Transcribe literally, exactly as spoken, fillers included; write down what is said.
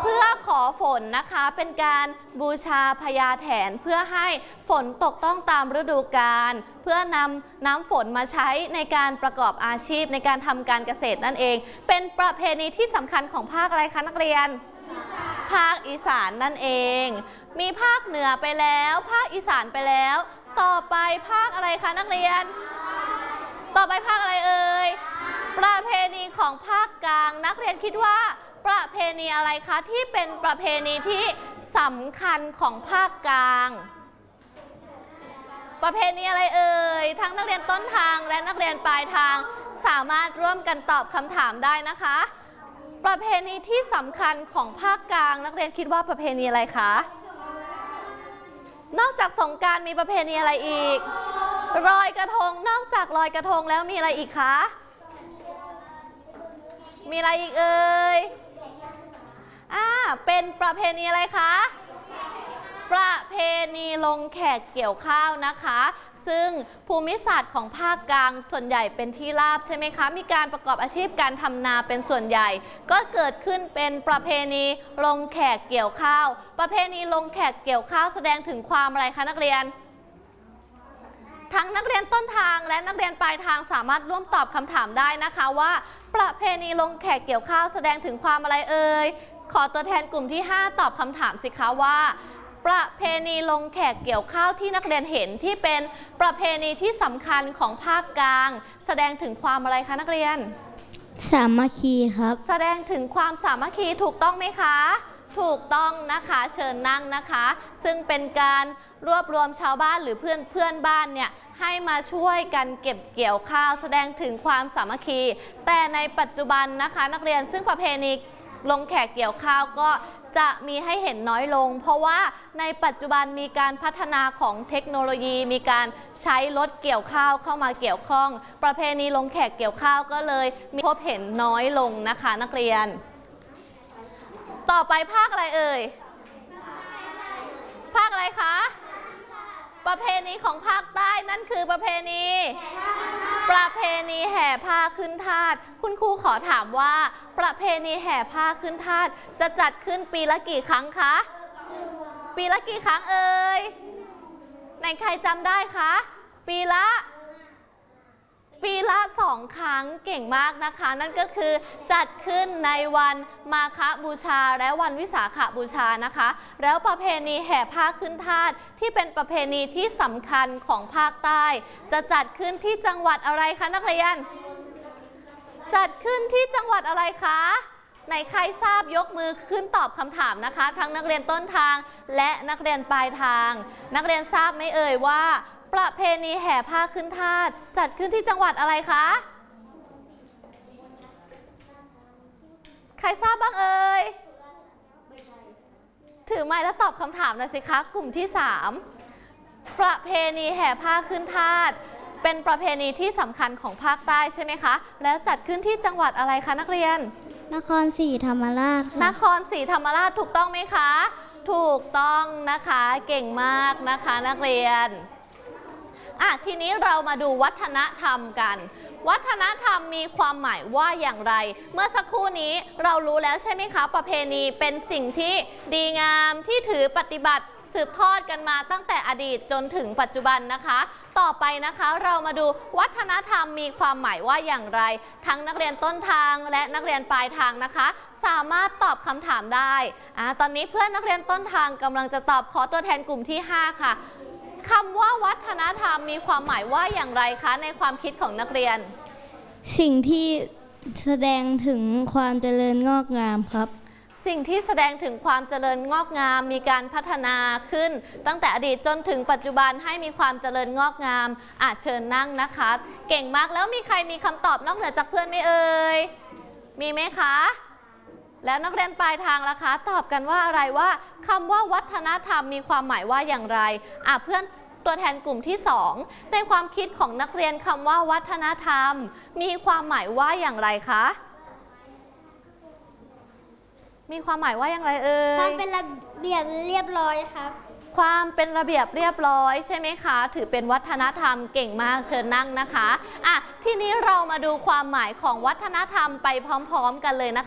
เพื่อขอฝนนะคะเป็นการบูชาพญาแถนเพื่อให้ฝนตกต้องตามฤดูกาลเพื่อนำน้ำฝนมาใช้ในการประกอบอาชีพในการทำการเกษตรนั่นเองเป็นประเพณีที่สำคัญของภาคอะไรคะนักเรียนภาคอีสานนั่นเองมีภาคเหนือไปแล้วภาคอีสานไปแล้วต่อไปภาคอะไรคะนักเรียนต่อไปภาคอะไรเอ่ยประเพณีของภาคกลางนักเรียนคิดว่าประเพณีอะไรคะที่เป็นประเพณีที่สำคัญของภาคกลางประเพณีอะไรเอ่ยทั้งนักเรียนต้นทางและนักเรียนปลายทางสามารถร่วมกันตอบคำถามได้นะคะประเพณีที่สำคัญของภาคกลางนักเรียนคิดว่าประเพณีอะไรคะนอกจากสงกรานต์มีประเพณีอะไรอีกลอยกระทงนอกจากลอยกระทงแล้วมีอะไรอีกคะมีอะไรอีกเอ่ยอ่าเป็นประเพณีอะไรคะประเพณีลงแขกเกี่ยวข้าวนะคะซึ่งภูมิศาสตร์ของภาคกลางส่วนใหญ่เป็นที่ราบใช่ไหมคะมีการประกอบอาชีพการทำนาเป็นส่วนใหญ่ก็เกิดขึ้นเป็นประเพณีลงแขกเกี่ยวข้าวประเพณีลงแขกเกี่ยวข้าวแสดงถึงความอะไรคะนักเรียนทั้งนักเรียนต้นทางและนักเรียนปลายทางสามารถร่วมตอบคำถามได้นะคะว่าประเพณีลงแขกเกี่ยวข้าวแสดงถึงความอะไรเอ่ยขอตัวแทนกลุ่มที่ห้าตอบคำถามสิคะว่าประเพณีลงแขกเกี่ยวข้าวที่นักเรียนเห็นที่เป็นประเพณีที่สำคัญของภาคกลางแสดงถึงความอะไรคะนักเรียนสามัคคีครับแสดงถึงความสามัคคีถูกต้องไหมคะถูกต้องนะคะเชิญนั่งนะคะซึ่งเป็นการรวบรวมชาวบ้านหรือเพื่อนเพื่อนบ้านเนี่ยให้มาช่วยกันเก็บเกี่ยวข้าวแสดงถึงความสามัคคีแต่ในปัจจุบันนะคะนักเรียนซึ่งประเพณีลงแขกเกี่ยวข้าวก็จะมีให้เห็นน้อยลงเพราะว่าในปัจจุบันมีการพัฒนาของเทคโนโลยีมีการใช้รถเกี่ยวข้าวเข้ามาเกี่ยวข้องประเพณีลงแขกเกี่ยวข้าวก็เลยมีพบเห็นน้อยลงนะคะนักเรียนต่อไปภาคอะไรเอ่ยภาคอะไรคะประเพณีของภาคใต้นั่นคือประเพณีประเพณีแห่ผ้าขึ้นธาตุคุณครูขอถามว่าประเพณีแห่ผ้าขึ้นธาตุจะจัดขึ้นปีละกี่ครั้งคะปีละกี่ครั้งเอ่ยไหนใครจำได้คะปีละปีละสองครั้งเก่งมากนะคะนั่นก็คือจัดขึ้นในวันมาฆบูชาและวันวิสาขบูชานะคะแล้วประเพณีแห่ผ้าขึ้นธาตุที่เป็นประเพณีที่สำคัญของภาคใต้จะจัดขึ้นที่จังหวัดอะไรคะนักเรียนจัดขึ้นที่จังหวัดอะไรคะไหนใครทราบยกมือขึ้นตอบคำถามนะคะทั้งนักเรียนต้นทางและนักเรียนปลายทางนักเรียนทราบไหมเอ่ยว่าประเพณีแห่ผ้าขึ้นธาตุจัดขึ้นที่จังหวัดอะไรคะใครทราบบ้างเอ่ยถือไม้แล้วตอบคำถามหน่อยสิคะกลุ่มที่สามประเพณีแห่ผ้าขึ้นธาตุเป็นประเพณีที่สำคัญของภาคใต้ใช่ไหมคะแล้วจัดขึ้นที่จังหวัดอะไรคะนักเรียนนครศรีธรรมราชนครศรีธรรมราชถูกต้องไหมคะถูกต้องนะคะเก่งมากนะคะนักเรียนอ่ะทีนี้เรามาดูวัฒนธรรมกันวัฒนธรรมมีความหมายว่าอย่างไรเมื่อสักครู่นี้เรารู้แล้วใช่ไหมคะประเพณีเป็นสิ่งที่ดีงามที่ถือปฏิบัติสืบทอดกันมาตั้งแต่อดีตจนถึงปัจจุบันนะคะต่อไปนะคะเรามาดูวัฒนธรรมมีความหมายว่าอย่างไรทั้งนักเรียนต้นทางและนักเรียนปลายทางนะคะสามารถตอบคำถามได้อ่ะตอนนี้เพื่อนนักเรียนต้นทางกำลังจะตอบขอตัวแทนกลุ่มที่ห้าค่ะคำว่าวัฒนธรรมมีความหมายว่าอย่างไรคะในความคิดของนักเรียนสิ่งที่แสดงถึงความเจริญงอกงามครับสิ่งที่แสดงถึงความเจริญงอกงามมีการพัฒนาขึ้นตั้งแต่อดีตจนถึงปัจจุบันให้มีความเจริญงอกงามอาจเชิญนั่งนะคะเก่งมากแล้วมีใครมีคำตอบนอกเหนือจากเพื่อนไหมเอ่ยมีไหมคะแล้วนักเรียนปลายทางล่ะคะตอบกันว่าอะไรว่าคำว่าวัฒนธรรมมีความหมายว่าอย่างไรอ่ะเพื่อนตัวแทนกลุ่มที่สองในความคิดของนักเรียนคำว่าวัฒนธรรมมีความหมายว่าอย่างไรคะมีความหมายว่าอย่างไรเอ่ยความเป็นระเบียบเรียบร้อยครับความเป็นระเบียบเรียบร้อยใช่ไหมคะถือเป็นวัฒนธรรมเก่งมากเชิญนั่งนะคะอ่ะทีนี้เรามาดูความหมายของวัฒนธรรมไปพร้อมๆกันเลยนะคะ